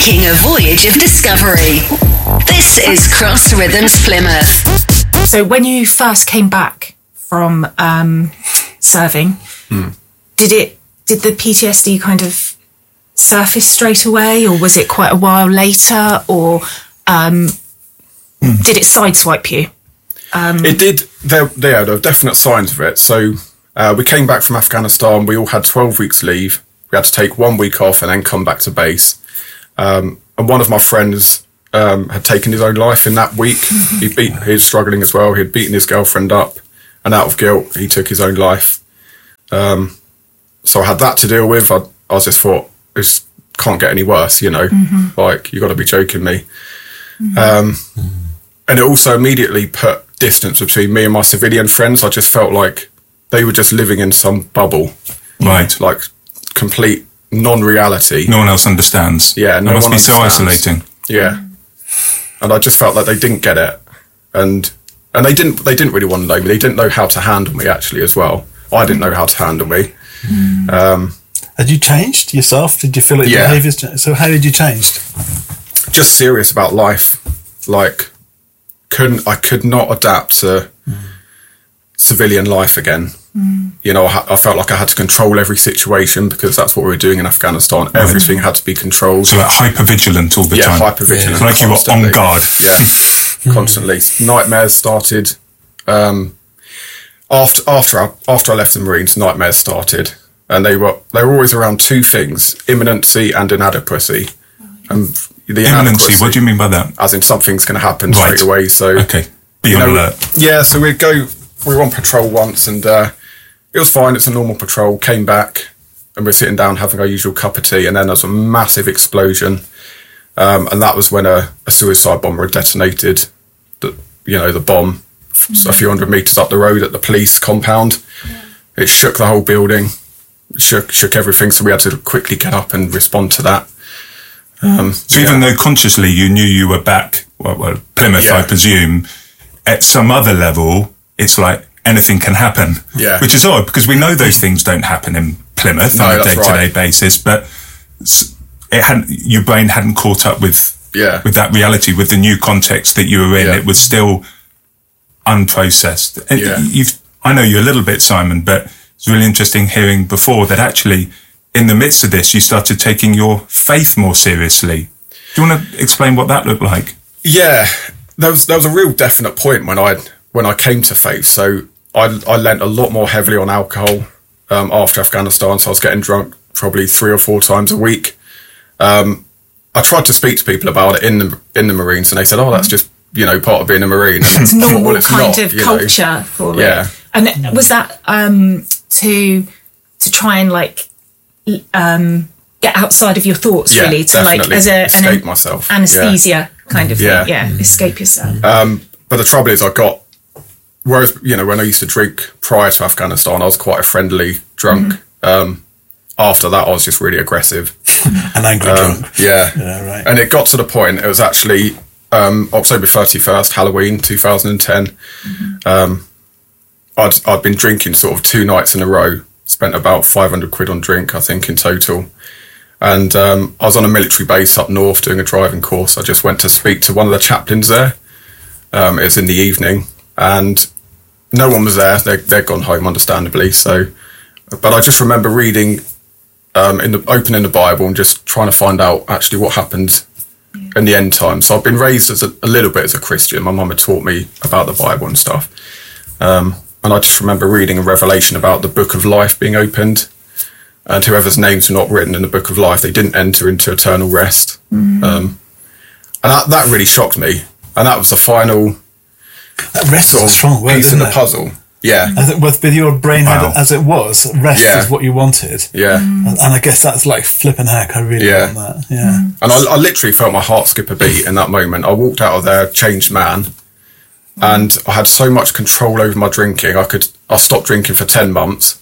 taking a voyage of discovery. This is Cross Rhythms Plymouth. So when you first came back from serving, did the PTSD kind of surface straight away, or was it quite a while later, or did it sideswipe you? It did. There were definite signs of it. So we came back from Afghanistan. We all had 12 weeks leave. We had to take 1 week off and then come back to base. And one of my friends had taken his own life in that week. He was struggling as well. He had beaten his girlfriend up, and out of guilt, he took his own life. So I had that to deal with. I just thought, this can't get any worse, you know. Like, you got to be joking me. And it also immediately put distance between me and my civilian friends. I just felt like they were just living in some bubble. Right. Like, complete non-reality. No one else understands. Yeah, no one must be so understands. isolating. Yeah. And I just felt like they didn't get it. And they didn't really want to know me. They didn't know how to handle me, actually, as well. I didn't know how to handle me. Had you changed yourself? Did you feel like your behaviours changed? So how did you change? Just serious about life. Like, I could not adapt to civilian life again. You know, I felt like I had to control every situation, because that's what we were doing in Afghanistan. Right. Everything had to be controred. So like hyper-vigilant all the time. Yeah, hyper-vigilant. Like you were on guard. Yeah, constantly. Nightmares started. After I left the Marines, nightmares started. And they were always around two things: imminency and inadequacy. And the imminency, what do you mean by that? As in, something's going to happen straight away. So okay, be on alert. Yeah, so we were on patrol once, and it was fine. It's a normal patrol. Came back, and we're sitting down having our usual cup of tea, and then there was a massive explosion, and that was when a suicide bomber had detonated. The bomb a few hundred meters up the road at the police compound. It shook the whole building. Shook everything, so we had to quickly get up and respond to that. So even though consciously you knew you were back, well Plymouth, I presume, at some other level, it's like anything can happen. Yeah. Which is odd, because we know those things don't happen in Plymouth on a day-to-day basis, but your brain hadn't caught up with that reality, with the new context that you were in. It was still unprocessed. And I know you a little bit, Simon, but it's really interesting hearing before that actually in the midst of this, you started taking your faith more seriously. Do you want to explain what that looked like? Yeah, there was a real definite point when I came to faith. So I lent a lot more heavily on alcohol after Afghanistan. So I was getting drunk probably 3 or 4 times a week. I tried to speak to people about it in the Marines, and they said, "Oh, that's just part of being a Marine." And it's normal kind of culture for it. Yeah. And was that to try and get outside of your thoughts, really, to definitely. As escape myself, anesthesia kind of thing, escape yourself. But the trouble is, whereas when I used to drink prior to Afghanistan, I was quite a friendly drunk. After that, I was just really aggressive, an angry drunk. Yeah, right. And it got to the point. It was actually October 31st, Halloween, 2010. I'd been drinking sort of 2 nights in a row. Spent about 500 quid on drink, I think, in total. And I was on a military base up north doing a driving course. I just went to speak to one of the chaplains there. It was in the evening, and no one was there. They'd gone home, understandably. But I just remember reading, opening the Bible and just trying to find out actually what happened in the end time. So I've been raised as a little bit as a Christian. My mum had taught me about the Bible and stuff. And I just remember reading a revelation about the book of life being opened, and whoever's names were not written in the book of life, they didn't enter into eternal rest. And that really shocked me. And that was the final rest sort of strong word, piece in the puzzle. Yeah. With your brain as it was, rest is what you wanted. Yeah. And I guess that's like flipping heck. I really want that. Yeah. And I literally felt my heart skip a beat in that moment. I walked out of there, changed man. And I had so much control over my drinking. I stopped drinking for 10 months.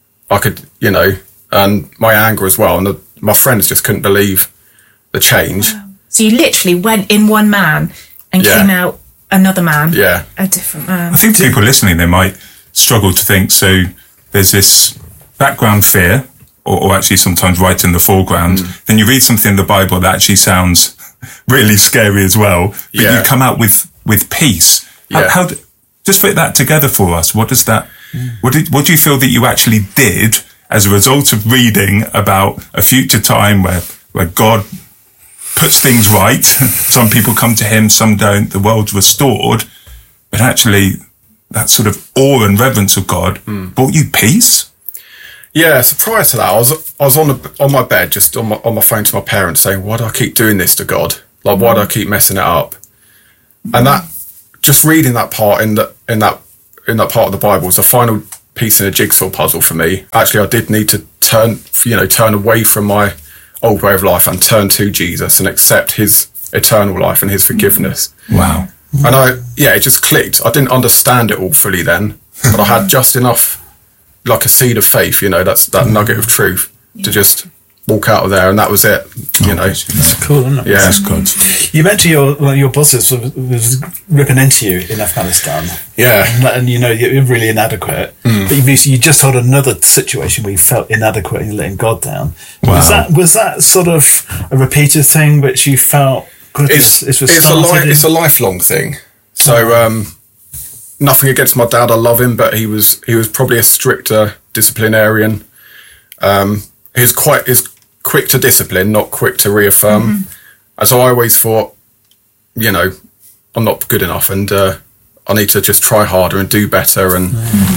And my anger as well. And my friends just couldn't believe the change. Wow. So you literally went in one man and came out another man. Yeah. A different man. I think people listening, they might struggle to think. So there's this background fear or actually sometimes right in the foreground. Then you read something in the Bible that actually sounds really scary as well, but you come out with peace. How just put that together for us. What does that, what do you feel that you actually did as a result of reading about a future time where God puts things right? Some people come to him, some don't, the world's restored, but actually that sort of awe and reverence of God brought you peace? Yeah, so prior to that, I was on my bed, just on my phone to my parents saying, why do I keep doing this to God? Like, why do I keep messing it up? And that, just reading that part in that part of the Bible was the final piece in a jigsaw puzzle for me. Actually, I did need to turn away from my old way of life and turn to Jesus and accept his eternal life and his forgiveness. Wow. And it just clicked. I didn't understand it all fully then, but I had just enough, like a seed of faith, that's that nugget of truth to just walk out of there, and that was it. It's cool, isn't it? Yeah, that's good. You mentioned your bosses was ripping into you in Afghanistan. Yeah, and you're really inadequate. But you just had another situation where you felt inadequate and you're letting God down. Wow. Was that sort of a repeated thing which you felt? It's a lifelong thing. So. Nothing against my dad, I love him, but he was probably a stricter disciplinarian. He's quick to discipline, not quick to reaffirm. And so I always thought, I'm not good enough, and I need to just try harder and do better. And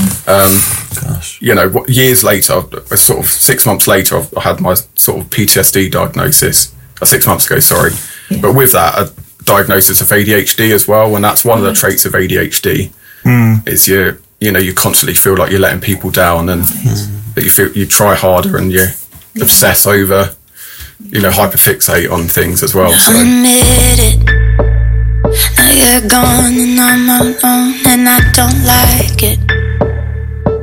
years later, sort of 6 months later, I had my sort of PTSD diagnosis. 6 months ago, sorry. Yeah. But with that, a diagnosis of ADHD as well, and that's one of the traits of ADHD. Is you constantly feel like you're letting people down, and that you feel you try harder and you obsess over, hyperfixate on things as well. So. Admit it. Now you're gone and I'm alone and I don't like it.